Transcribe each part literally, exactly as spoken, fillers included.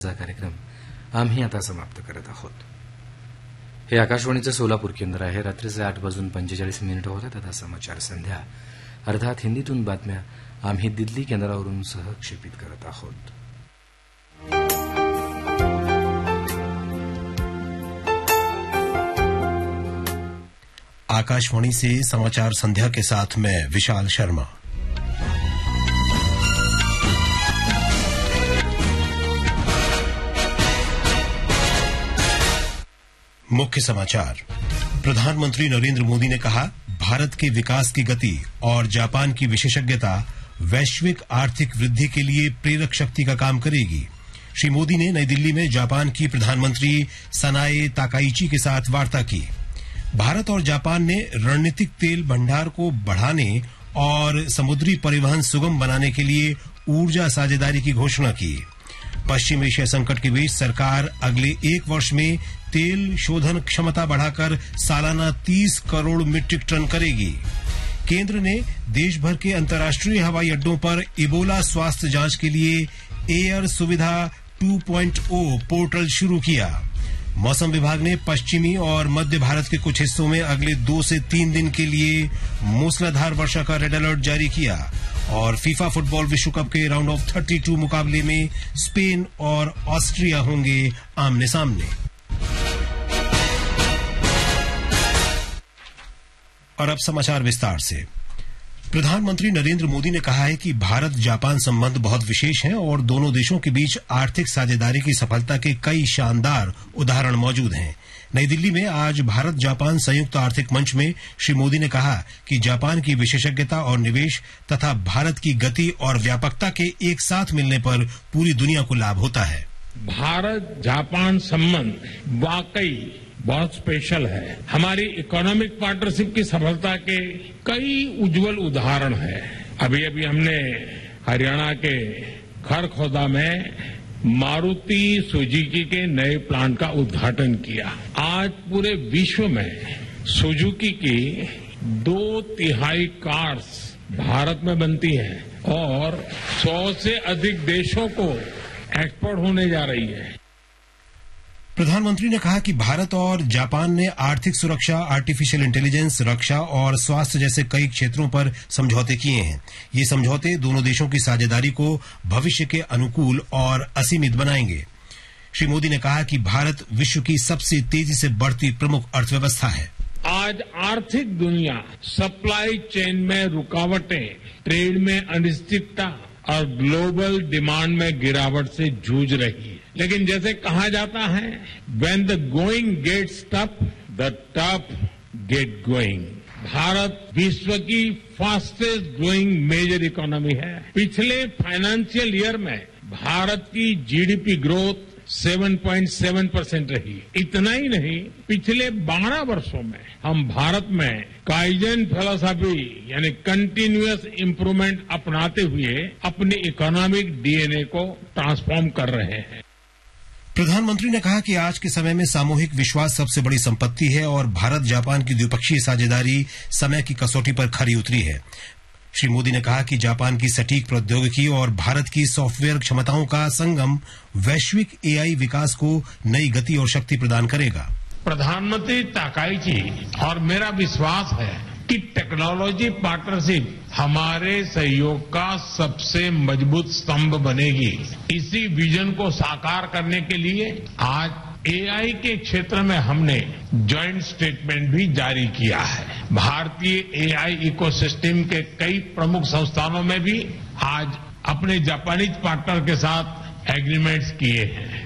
कार्यक्रम आम्ही आता समाप्त करत आहोत. हे आकाशवाणीचं सोलापूर केंद्र आहे. रात्रीचे आठ वाजून पंचेचाळीस मिनिटं होतात. आता समाचार संध्या अर्थात हिंदीतून बातम्या आम्ही दिल्ली केंद्रावरून सहक्षेपित करत आहोत. आकाशवाणी से समाचार संध्या के साथ मैं विशाल शर्मा. मुख्य समाचार. प्रधानमंत्री नरेंद्र मोदी ने कहा, भारत के विकास की गति और जापान की विशेषज्ञता वैश्विक आर्थिक वृद्धि के लिए प्रेरक शक्ति का काम करेगी. श्री मोदी ने नई दिल्ली में जापान की प्रधानमंत्री सनाए ताकाइची के साथ वार्ता की. भारत और जापान ने रणनीतिक तेल भंडार को बढ़ाने और समुद्री परिवहन सुगम बनाने के लिए ऊर्जा साझेदारी की घोषणा की. पश्चिम एशिया संकट के बीच सरकार अगले एक वर्ष में तेल शोधन क्षमता बढ़ाकर सालाना तीस करोड़ मीट्रिक टन करेगी. केंद्र ने देश भर के अंतर्राष्ट्रीय हवाई अड्डों पर इबोला स्वास्थ्य जांच के लिए एयर सुविधा टू पॉइंट ओ पोर्टल शुरू किया. मौसम विभाग ने पश्चिमी और मध्य भारत के कुछ हिस्सों में अगले दो से तीन दिन के लिए मूसलाधार वर्षा का रेड अलर्ट जारी किया. और फीफा फुटबॉल विश्व कप के राउंड ऑफ बत्तीस मुकाबले में स्पेन और ऑस्ट्रिया होंगे आमने सामने. और अब समाचार विस्तार से. प्रधानमंत्री नरेंद्र मोदी ने कहा है कि भारत जापान संबंध बहुत विशेष हैं और दोनों देशों के बीच आर्थिक साझेदारी की सफलता के कई शानदार उदाहरण मौजूद हैं. नई दिल्ली में आज भारत जापान संयुक्त आर्थिक मंच में श्री मोदी ने कहा कि जापान की विशेषज्ञता और निवेश तथा भारत की गति और व्यापकता के एक साथ मिलने पर पूरी दुनिया को लाभ होता है. भारत जापान संबंध वाकई बहुत स्पेशल है. हमारी इकोनॉमिक पार्टनरशिप की सफलता के कई उज्जवल उदाहरण हैं. अभी अभी हमने हरियाणा के खरखोदा में मारुति सुजुकी के नए प्लांट का उद्घाटन किया. आज पूरे विश्व में सुजुकी की दो तिहाई कार्स भारत में बनती हैं और सौ से अधिक देशों को एक्सपोर्ट होने जा रही है. प्रधानमंत्री ने कहा कि भारत और जापान ने आर्थिक सुरक्षा, आर्टिफिशियल इंटेलिजेंस, रक्षा और स्वास्थ्य जैसे कई क्षेत्रों पर समझौते किए हैं. ये समझौते दोनों देशों की साझेदारी को भविष्य के अनुकूल और असीमित बनाएंगे. श्री मोदी ने कहा कि भारत विश्व की सबसे तेजी से बढ़ती प्रमुख अर्थव्यवस्था है. आज आर्थिक दुनिया सप्लाई चेन में रुकावटें, ट्रेड में अनिश्चितता और ग्लोबल डिमांड में गिरावट से जूझ रही है. लेकिन जैसे कहा जाता है, when the going gets tough, the tough get going. Bharat विश्व की फास्टेस्ट ग्रोइंग मेजर इकोनॉमी है. पिछले फाइनेंशियल ईयर में भारत की जीडीपी ग्रोथ सात पॉइंट सात परसेंट रही. इतना ही नहीं, पिछले बारह वर्षों में हम भारत में काइजन फिलॉसफी यानी कंटिन्यूअस इंप्रूवमेंट अपनाते हुए अपने इकोनॉमिक डीएनए को ट्रांसफॉर्म कर रहे हैं. प्रधानमंत्री ने कहा कि आज के समय में सामूहिक विश्वास सबसे बड़ी संपत्ति है और भारत जापान की द्विपक्षीय साझेदारी समय की कसौटी पर खरी उतरी है. श्री मोदी ने कहा कि जापान की सटीक प्रौद्योगिकी और भारत की सॉफ्टवेयर क्षमताओं का संगम वैश्विक एआई विकास को नई गति और शक्ति प्रदान करेगा. प्रधानमंत्री ताकाइची और मेरा विश्वास है कि टेक्नोलॉजी पार्टनरशिप हमारे सहयोग का सबसे मजबूत स्तंभ बनेगी. इसी विजन को साकार करने के लिए आज एआई के क्षेत्र में हमने ज्वाइंट स्टेटमेंट भी जारी किया है. भारतीय एआई इकोसिस्टम के कई प्रमुख संस्थानों में भी आज अपने जापानीज पार्टनर के साथ एग्रीमेंट्स किए हैं.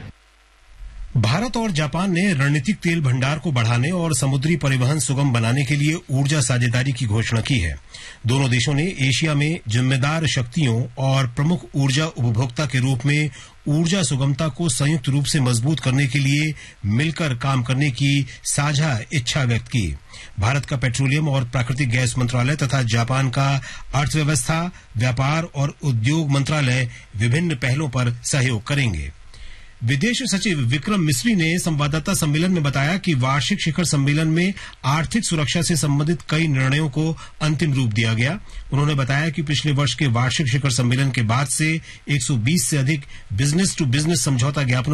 भारत और जापान ने रणनीतिक तेल भंडार को बढ़ाने और समुद्री परिवहन सुगम बनाने के लिए ऊर्जा साझेदारी की घोषणा की है. दोनों देशों ने एशिया में जिम्मेदार शक्तियों और प्रमुख ऊर्जा उपभोक्ता के रूप में ऊर्जा सुगमता को संयुक्त रूप से मजबूत करने के लिए मिलकर काम करने की साझा इच्छा व्यक्त की. भारत का पेट्रोलियम और प्राकृतिक गैस मंत्रालय तथा जापान का अर्थव्यवस्था, व्यापार और उद्योग मंत्रालय विभिन्न पहलों पर सहयोग करेंगे. विदेश सचिव विक्रम मिस्री ने संवाददाता सम्मेलन में बताया कि वार्षिक शिखर सम्मेलन में आर्थिक सुरक्षा से संबंधित कई निर्णयों को अंतिम रूप दिया गया। उन्होंने बताया कि पिछले वर्ष के वार्षिक शिखर सम्मेलन के बाद से एक सौ बीस से अधिक बिजनेस टू बिजनेस समझौता ज्ञापनों